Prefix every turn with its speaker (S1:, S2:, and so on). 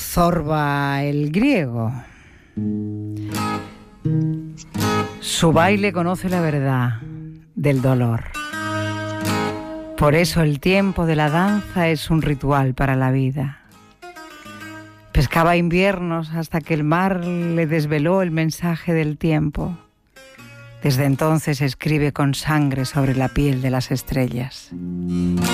S1: Zorba el griego. Su baile conoce la verdad del dolor. Por eso el tiempo de la danza es un ritual para la vida. Pescaba inviernos hasta que el mar le desveló el mensaje del tiempo. Desde entonces escribe con sangre sobre la piel de las estrellas.